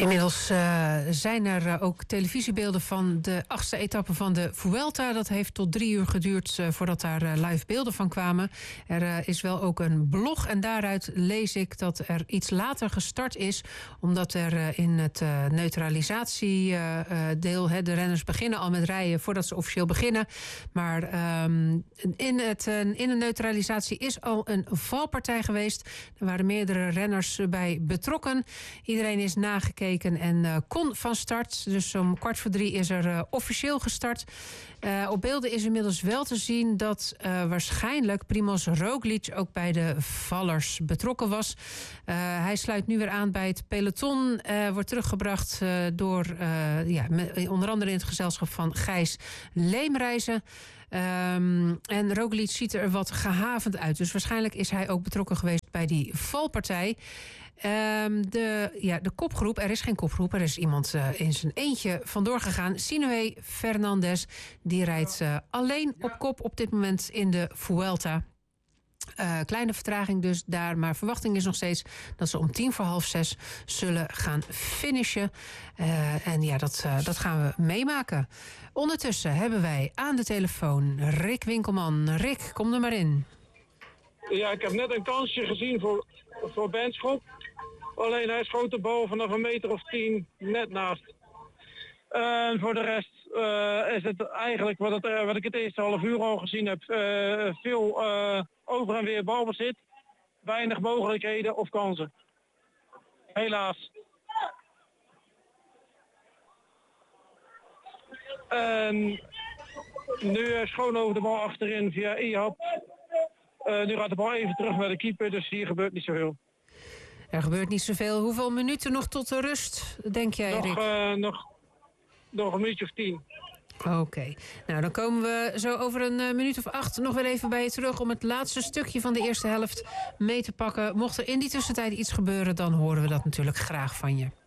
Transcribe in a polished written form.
Inmiddels zijn er ook televisiebeelden van de 8e etappe van de Vuelta. Dat heeft tot 3 uur geduurd voordat daar live beelden van kwamen. Er is wel ook een blog en daaruit lees ik dat er iets later gestart is. Omdat er in het neutralisatiedeel, de renners beginnen al met rijden voordat ze officieel beginnen. Maar in de neutralisatie is al een valpartij geweest. Er waren meerdere renners bij betrokken. Iedereen is nagekeken en kon van start. Dus om 2:15 is er officieel gestart. Op beelden is inmiddels wel te zien dat waarschijnlijk Primož Roglič ook bij de vallers betrokken was. Hij sluit nu weer aan bij het peloton. Wordt teruggebracht door onder andere in het gezelschap van Gijs Leemreizen. En Roglič ziet er wat gehavend uit. Dus waarschijnlijk is hij ook betrokken geweest bij die valpartij. De kopgroep, er is geen kopgroep, er is iemand in zijn eentje vandoor gegaan. Sinue Fernandes, die rijdt alleen op kop op dit moment in de Vuelta. Kleine vertraging dus daar, maar verwachting is nog steeds dat ze om 5:45 zullen gaan finishen. Dat gaan we meemaken. Ondertussen hebben wij aan de telefoon Rick Winkelman. Rick, kom er maar in. Ja, ik heb net een kansje gezien voor Benschop. Alleen hij schoot de bal vanaf 1 meter of 10 net naast. En voor de rest is het eigenlijk wat ik het eerste half uur al gezien heb. Veel over en weer balbezit. Weinig mogelijkheden of kansen. Helaas. En nu schoon over de bal achterin via Ihab. Nu gaat de bal even terug naar de keeper, dus hier gebeurt niet zoveel. Er gebeurt niet zoveel. Hoeveel minuten nog tot de rust, denk jij, Rick? Nog een minuutje of 10. Oké. Nou, dan komen we zo over een minuut of 8 nog wel even bij je terug om het laatste stukje van de eerste helft mee te pakken. Mocht er in die tussentijd iets gebeuren, dan horen we dat natuurlijk graag van je.